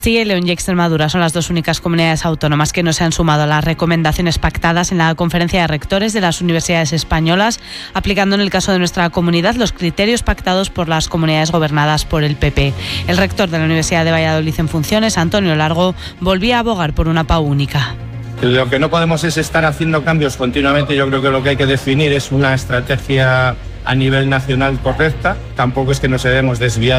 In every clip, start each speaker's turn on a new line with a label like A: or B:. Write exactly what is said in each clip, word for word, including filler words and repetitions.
A: Castilla y León y Extremadura son las dos únicas comunidades autónomas que no se han sumado a las recomendaciones pactadas en la Conferencia de Rectores de las Universidades Españolas, aplicando en el caso de nuestra comunidad los criterios pactados por las comunidades gobernadas por el P P. El rector de la Universidad de Valladolid en funciones, Antonio Largo, volvía a abogar por una P A U única.
B: Lo que no podemos es estar haciendo cambios continuamente. Yo creo que lo que hay que definir es una estrategia a nivel nacional correcta. Tampoco es que nos hayamos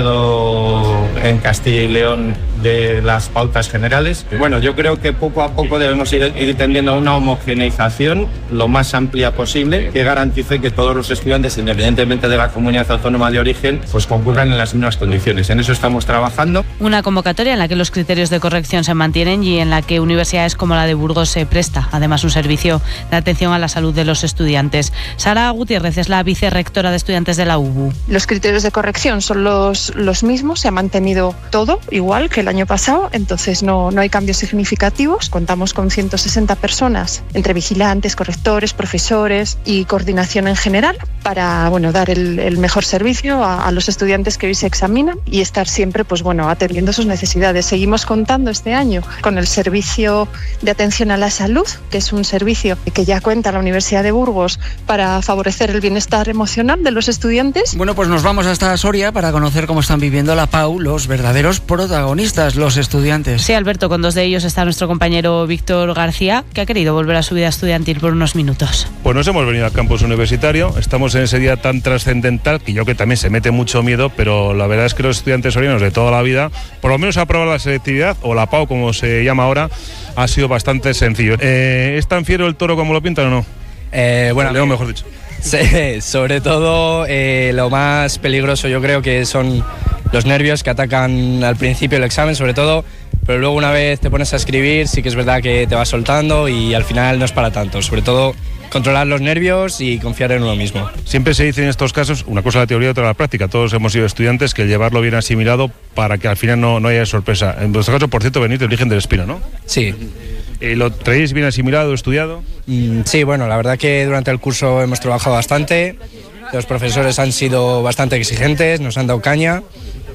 B: desviado en Castilla y León de las pautas generales. Bueno, yo creo que poco a poco debemos ir, ir tendiendo a una homogeneización lo más amplia posible que garantice que todos los estudiantes, independientemente de la comunidad autónoma de origen, pues concurran en las mismas condiciones. En eso estamos trabajando.
A: Una convocatoria en la que los criterios de corrección se mantienen y en la que universidades como la de Burgos se presta, además, un servicio de atención a la salud de los estudiantes. Sara Gutiérrez es la vicerrectora de estudiantes de la U B U.
C: Los criterios de corrección son los, los mismos, se ha mantenido todo igual que el año pasado, entonces no, no hay cambios significativos. Contamos con ciento sesenta personas, entre vigilantes, correctores, profesores y coordinación en general, para bueno, dar el, el mejor servicio a, a los estudiantes que hoy se examinan y estar siempre pues, bueno, atendiendo sus necesidades. Seguimos contando este año con el servicio de atención a la salud, que es un servicio que ya cuenta la Universidad de Burgos para favorecer el bienestar emocional de los estudiantes.
D: Bueno, pues nos vamos hasta Soria para conocer cómo están viviendo la P A U los verdaderos protagonistas, los estudiantes.
A: Sí, Alberto, con dos de ellos está nuestro compañero Víctor García, que ha querido volver a su vida estudiantil por unos minutos.
E: Pues nos hemos venido al campus universitario, estamos en ese día tan trascendental que yo creo que también se mete mucho miedo, pero la verdad es que los estudiantes sorianos de toda la vida, por lo menos aprobar la selectividad, o la P A U como se llama ahora, ha sido bastante sencillo. Eh, ¿Es tan fiero el toro como lo pintan o no?
F: Eh, bueno,
E: el león, mejor dicho.
F: Sí, sobre todo eh, lo más peligroso yo creo que son los nervios que atacan al principio del examen, sobre todo, pero luego una vez te pones a escribir sí que es verdad que te vas soltando y al final no es para tanto, sobre todo controlar los nervios y confiar en uno mismo.
E: Siempre se dice en estos casos, una cosa la teoría y otra la práctica, todos hemos sido estudiantes, que el llevarlo bien asimilado para que al final no, no haya sorpresa. En vuestro caso, por cierto, venís de origen del Espino, ¿no?
F: Sí.
E: Eh, ¿Lo traéis bien asimilado, estudiado?
F: Mm, sí, bueno, la verdad que durante el curso hemos trabajado bastante, los profesores han sido bastante exigentes, nos han dado caña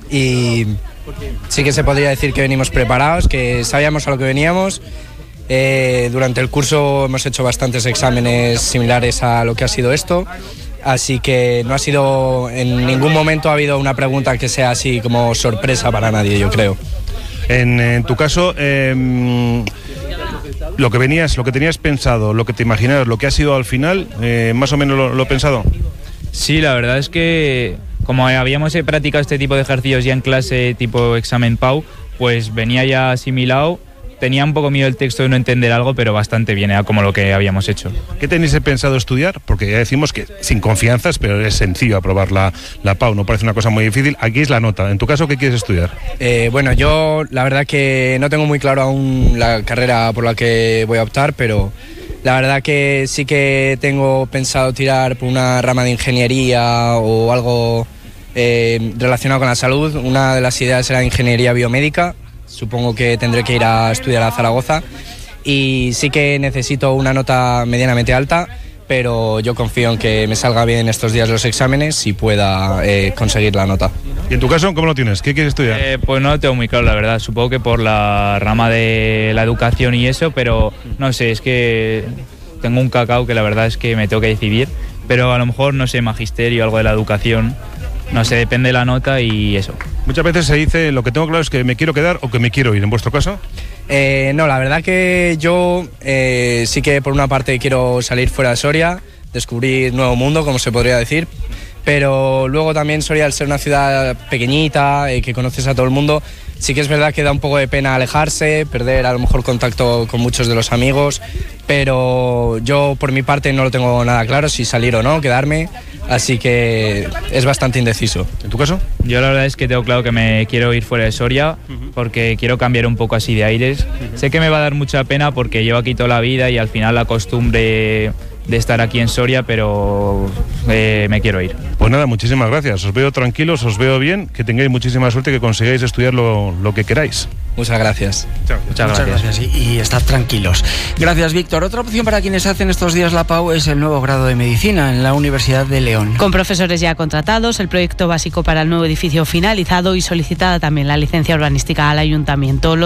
F: y sí que se podría decir que venimos preparados, que sabíamos a lo que veníamos. Eh, durante el curso hemos hecho bastantes exámenes similares a lo que ha sido esto, así que no ha sido, en ningún momento ha habido una pregunta que sea así como sorpresa para nadie, yo creo.
E: En, en tu caso, eh, lo que venías, lo que tenías pensado, lo que te imaginabas, lo que ha sido al final, eh, más o menos lo, lo pensado.
G: Sí, la verdad es que como habíamos practicado este tipo de ejercicios ya en clase tipo examen P A U, pues venía ya asimilado. Tenía un poco miedo del texto de no entender algo, pero bastante bien, era como lo que habíamos hecho.
E: ¿Qué tenéis pensado estudiar? Porque ya decimos que sin confianzas, pero es sencillo aprobar la, la P A U, no parece una cosa muy difícil. Aquí es la nota. En tu caso, ¿qué quieres estudiar?
F: Eh, bueno, yo la verdad que no tengo muy claro aún la carrera por la que voy a optar, pero la verdad que sí que tengo pensado tirar por una rama de ingeniería o algo eh, relacionado con la salud. Una de las ideas era ingeniería biomédica. Supongo que tendré que ir a estudiar a Zaragoza y sí que necesito una nota medianamente alta, pero yo confío en que me salga bien estos días los exámenes y pueda eh, conseguir la nota.
E: ¿Y en tu caso cómo lo tienes? ¿Qué quieres estudiar?
G: Eh, pues no lo tengo muy claro, la verdad. Supongo que por la rama de la educación y eso, pero no sé, es que tengo un cacao que la verdad es que me tengo que decidir, pero a lo mejor, no sé, magisterio, algo de la educación. No sé, depende de la nota y eso.
E: Muchas veces se dice, lo que tengo claro es que me quiero quedar o que me quiero ir. ¿En vuestro caso?
F: Eh, no, la verdad que yo eh, sí que por una parte quiero salir fuera de Soria, descubrir nuevo mundo, como se podría decir, pero luego también Soria, al ser una ciudad pequeñita, eh, que conoces a todo el mundo, sí que es verdad que da un poco de pena alejarse, perder a lo mejor contacto con muchos de los amigos, pero yo por mi parte no lo tengo nada claro si salir o no, quedarme, así que es bastante indeciso.
E: ¿En tu caso?
G: Yo la verdad es que tengo claro que me quiero ir fuera de Soria porque quiero cambiar un poco así de aires. Sé que me va a dar mucha pena porque llevo aquí toda la vida y al final la costumbre de estar aquí en Soria, pero eh, me quiero ir.
E: Pues nada, muchísimas gracias. Os veo tranquilos, os veo bien, que tengáis muchísima suerte, que consigáis estudiar lo, lo que queráis.
F: Muchas gracias.
G: Muchas,
D: Muchas
G: gracias.
D: gracias y, y estad tranquilos. Gracias, Víctor. Otra opción para quienes hacen estos días la P A U es el nuevo grado de Medicina en la Universidad de León.
A: Con profesores ya contratados, el proyecto básico para el nuevo edificio finalizado y solicitada también la licencia urbanística al ayuntamiento.